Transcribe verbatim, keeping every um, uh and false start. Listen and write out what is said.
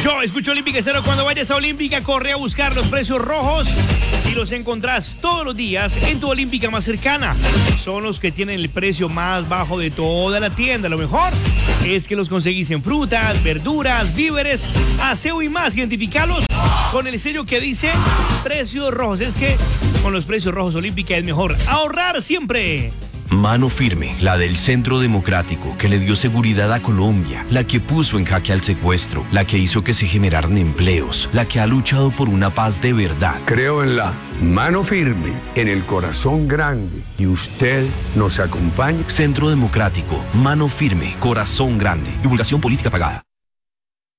Yo escucho Olímpica Estéreo. Cuando vayas a Olímpica, corre a buscar los precios rojos y los encontrás todos los días en tu Olímpica más cercana. Son los que tienen el precio más bajo de toda la tienda. Lo mejor es que los conseguís en frutas, verduras, víveres, aseo y más. Identificalos con el sello que dice precios rojos. Es que con los precios rojos Olímpica es mejor ahorrar siempre. Mano firme, la del Centro Democrático, que le dio seguridad a Colombia, la que puso en jaque al secuestro, la que hizo que se generaran empleos, la que ha luchado por una paz de verdad. Creo en la mano firme, en el corazón grande, y usted nos acompaña. Centro Democrático, mano firme, corazón grande. Divulgación política pagada.